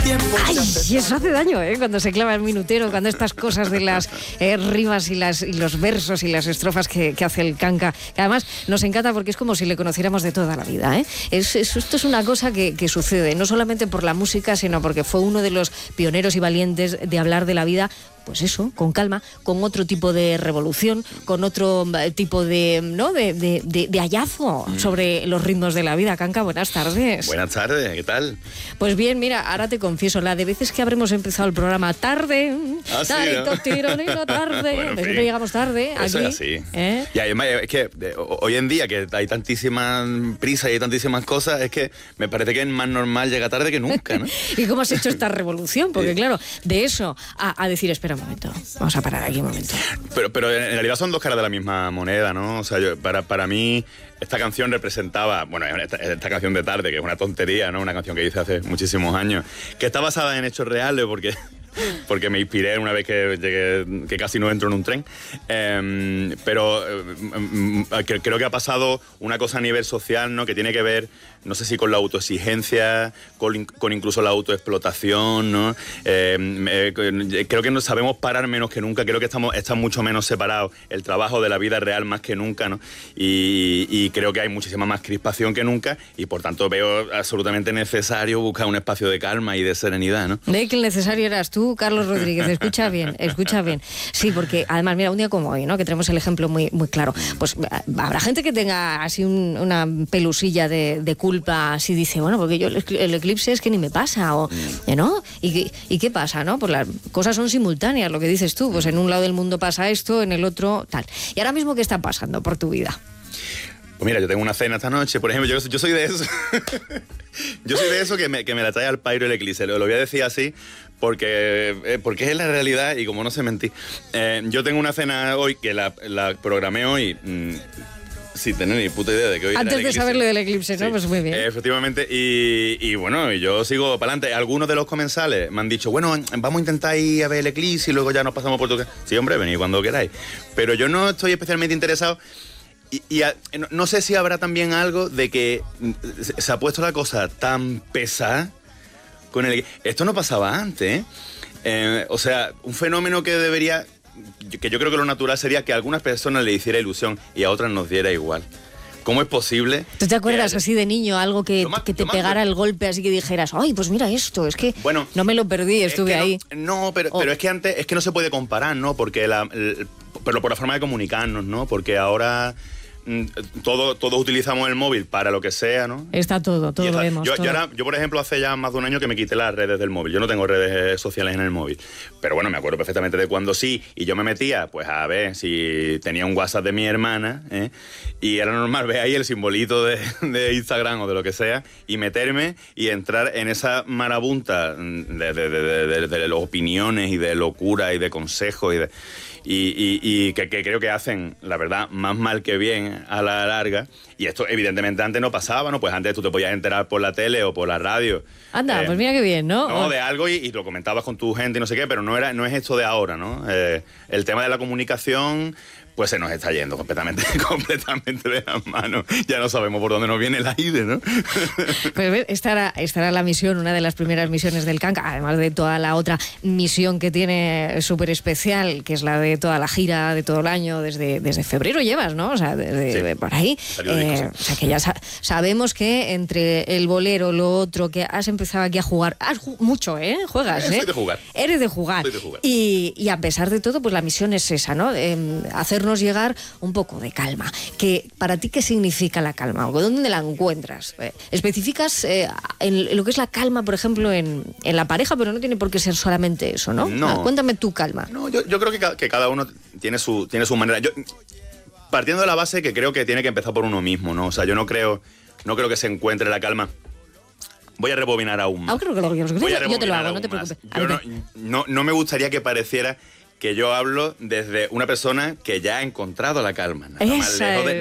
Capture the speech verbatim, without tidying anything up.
tiempo. Ay, y eso hace daño, ¿eh? Cuando se clava el minutero, cuando estas cosas de las eh, rimas y, las, y los versos y las estrofas que, que hace el Kanka, que además nos encanta porque es como si le conociéramos de toda la vida, ¿eh? Es, es, esto es una cosa que, que sucede, no solamente por la música, sino porque fue uno de los pioneros y valientes de hablar de la vida, pues eso, con calma, con otro tipo de revolución, con otro tipo de, ¿no? de, de, de, de hallazgo mm. sobre los ritmos de la vida. Kanka, buenas tardes. Buenas tardes, ¿qué tal? Pues bien, mira, ahora te confieso, la de veces que habremos empezado el programa tarde, ah, sí, tarito, ¿no? tironino, tarde, bueno, siempre sí. llegamos tarde aquí. Eso es así. ¿Eh? Y además, es que hoy en día que hay tantísimas prisas y hay tantísimas cosas, es que me parece que es más normal llegar tarde que nunca, ¿no? ¿Y cómo has hecho esta revolución? Porque sí. claro, de eso a, a decir, espera un momento, vamos a parar aquí un momento. Pero, pero en realidad son dos caras de la misma moneda, ¿no? O sea, yo, para, para mí esta canción representaba, bueno, esta, esta canción de Tarde, que es una tontería, ¿no? Una canción que hice hace muchísimos años, que está basada en hechos reales porque... porque me inspiré una vez que llegué, que casi no entro en un tren, eh, pero eh, creo que ha pasado una cosa a nivel social, ¿no? Que tiene que ver, no sé si con la autoexigencia, con, con incluso la autoexplotación, ¿no? Eh, eh, creo que no sabemos parar menos que nunca, creo que estamos, están mucho menos separados el trabajo de la vida real más que nunca, ¿no? Y, y creo que hay muchísima más crispación que nunca y por tanto veo absolutamente necesario buscar un espacio de calma y de serenidad, ¿no? De que el necesario eras tú, Carlos Rodríguez, escucha bien, escucha bien. Sí, porque además, mira, un día como hoy, ¿no? Que tenemos el ejemplo muy, muy claro. Pues habrá gente que tenga así un, una pelusilla de, de culpa, así dice, bueno, porque yo el, el eclipse es que ni me pasa, o, ¿no? ¿Y, ¿Y qué pasa, no? Pues las cosas son simultáneas, lo que dices tú. Pues en un lado del mundo pasa esto, en el otro tal. ¿Y ahora mismo qué está pasando por tu vida? Pues mira, yo tengo una cena esta noche, por ejemplo, yo, yo soy de eso. Yo soy de eso que me, que me la trae al pairo el eclipse. Lo, lo voy a decir así porque, eh, porque es la realidad y como no sé mentir. Eh, yo tengo una cena hoy que la, la programé hoy... Mmm, sin tener ni puta idea de que hoy antes era de saberlo del eclipse, ¿no? Sí, pues muy bien. Eh, efectivamente, y, y bueno, yo sigo para adelante. Algunos de los comensales me han dicho, bueno, vamos a intentar ir a ver el eclipse y luego ya nos pasamos por tu casa. Sí, hombre, venid cuando queráis. Pero yo no estoy especialmente interesado. Y, y a, no, no sé si habrá también algo de que se ha puesto la cosa tan pesada con el... Esto no pasaba antes, ¿eh? Eh, o sea, un fenómeno que debería... que yo creo que lo natural sería que a algunas personas le hiciera ilusión y a otras nos diera igual. ¿Cómo es posible? ¿Tú te acuerdas que, así de niño algo que, más, que te pegara más, el golpe así que dijeras, ay, pues mira esto, es que bueno, no me lo perdí, estuve es ahí? No, no pero, oh. pero es que antes, es que no se puede comparar, ¿no? Porque la, el, pero por la forma de comunicarnos, ¿no? Porque ahora... Todo, todos utilizamos el móvil para lo que sea, ¿no? Está todo, todo está, lo vemos. Yo, todo. Yo, ahora, yo, por ejemplo, hace ya más de un año que me quité las redes del móvil. Yo no tengo redes sociales en el móvil. Pero bueno, me acuerdo perfectamente de cuando sí. Y yo me metía, pues a ver si tenía un WhatsApp de mi hermana, ¿eh? Y era normal ver ahí el simbolito de, de Instagram o de lo que sea y meterme y entrar en esa marabunta de, de, de, de, de, de, de opiniones y de locura y de consejos y de... Y, y, y que, que creo que hacen, la verdad, más mal que bien a la larga. Y esto, evidentemente, antes no pasaba, ¿no? Pues antes tú te podías enterar por la tele o por la radio. Anda, eh, pues mira qué bien, ¿no? No, de algo y, y lo comentabas con tu gente y no sé qué, pero no, era, no es esto de ahora, ¿no? Eh, el tema de la comunicación... pues se nos está yendo completamente, completamente de las manos. Ya no sabemos por dónde nos viene el aire, ¿no? Pues estará, estará la misión, una de las primeras misiones del Kanka, además de toda la otra misión que tiene súper especial, que es la de toda la gira de todo el año, desde, desde febrero llevas, ¿no? O sea, desde sí, por ahí. Eh, o sea, que ya sa- sabemos que entre el bolero, lo otro, que has empezado aquí a jugar, has ju- mucho, ¿eh? Juegas, ¿eh? Soy de jugar. Eres de jugar. Soy de jugar. Y, y a pesar de todo, pues la misión es esa, ¿no? Eh, hacer llegar un poco de calma. Que para ti, ¿qué significa la calma? ¿Dónde la encuentras? Eh, ¿Especificas eh, en lo que es la calma, por ejemplo, en, en la pareja, pero no tiene por qué ser solamente eso, ¿no? No. Ah, cuéntame tu calma. No, yo, yo creo que, ca- que cada uno tiene su, tiene su manera. Yo, partiendo de la base que creo que tiene que empezar por uno mismo, ¿no? O sea, yo no creo, no creo que se encuentre la calma. Voy a rebobinar aún más. Ah, creo que lo que Voy a yo te lo rebobinar hago, no te aún más. preocupes. Yo no, no, no me gustaría que pareciera que yo hablo desde una persona que ya ha encontrado la calma. Nada más Esa lejos de, es.